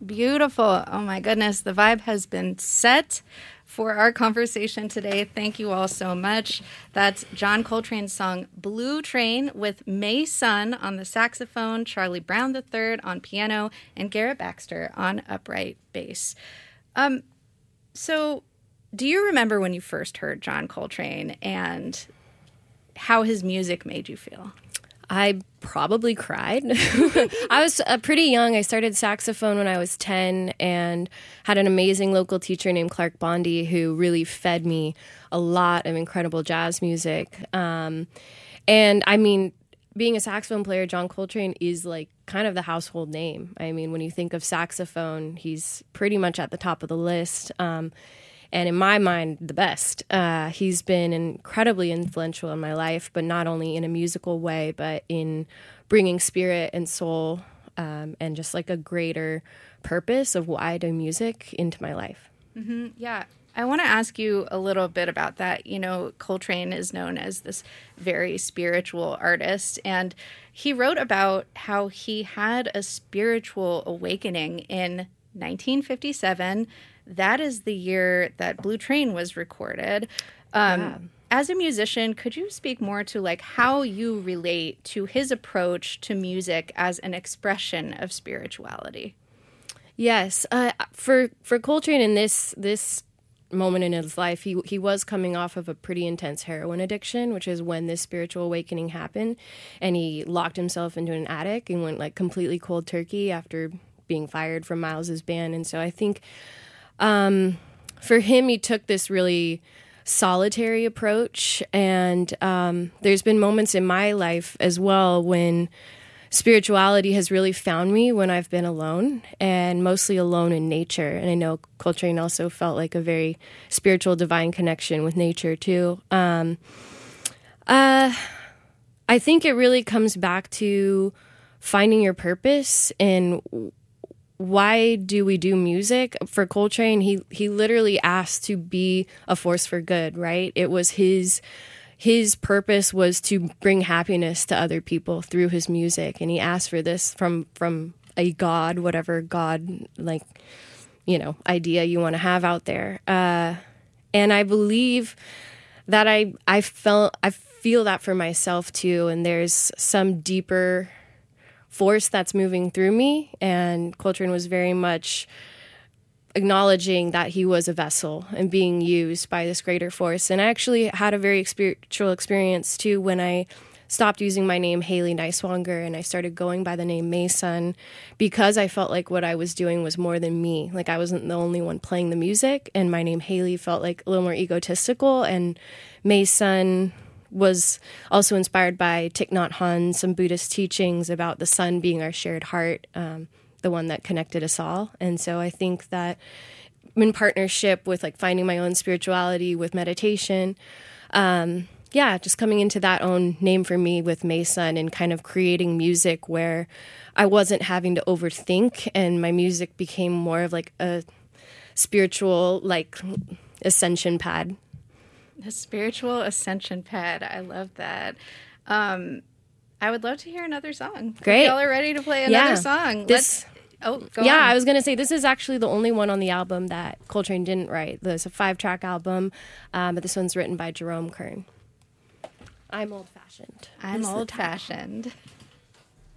Beautiful. Oh my goodness. The vibe has been set for our conversation today. Thank you all so much. That's John Coltrane's song Blue Train with May Sun on the saxophone, Charlie Brown III on piano, and Garrett Baxter on upright bass. So do you remember when you first heard John Coltrane and how his music made you feel? I probably cried. I was pretty young. I started saxophone when I was 10 and had an amazing local teacher named Clark Bondi who really fed me a lot of incredible jazz music. And I mean, being a saxophone player, John Coltrane is like kind of the household name. I mean, when you think of saxophone, he's pretty much at the top of the list. And in my mind, the best. He's been incredibly influential in my life, but not only in a musical way, but in bringing spirit and soul and just like a greater purpose of why I do music into my life. Mm-hmm. Yeah. I want to ask you a little bit about that. You know, Coltrane is known as this very spiritual artist, and he wrote about how he had a spiritual awakening in 1957. That is the year that Blue Train was recorded. As a musician, could you speak more to like how you relate to his approach to music as an expression of spirituality? Yes. For Coltrane in this moment in his life, he was coming off of a pretty intense heroin addiction, which is when this spiritual awakening happened. And he locked himself into an attic and went like completely cold turkey after being fired from Miles's band. And so I think for him, he took this really solitary approach. And there's been moments in my life as well when spirituality has really found me when I've been alone, and mostly alone in nature. And I know Coltrane also felt like a very spiritual, divine connection with nature too. I think it really comes back to finding your purpose and why do we do music? For Coltrane, he literally asked to be a force for good, right? It was his purpose was to bring happiness to other people through his music, and he asked for this from a god, whatever god, like, you know, idea you want to have out there. And I believe that I feel that for myself too, and there's some deeper force that's moving through me, and Coltrane was very much acknowledging that he was a vessel and being used by this greater force. And I actually had a very spiritual experience too when I stopped using my name Haley Neiswanger and I started going by the name May Sun, because I felt like what I was doing was more than me. Like I wasn't the only one playing the music, and my name Haley felt like a little more egotistical, and May Sun was also inspired by Thich Nhat Hanh, some Buddhist teachings about the sun being our shared heart, the one that connected us all. And so I think that in partnership with like finding my own spirituality with meditation, just coming into that own name for me with May Sun and kind of creating music where I wasn't having to overthink, and my music became more of like a spiritual like ascension pad. A spiritual ascension pad. I love that. I would love to hear another song. Great. If y'all are ready to play another song. Go on. I was going to say, this is actually the only one on the album that Coltrane didn't write. There's a 5-track album, but this one's written by Jerome Kern. I'm old-fashioned. I'm old-fashioned.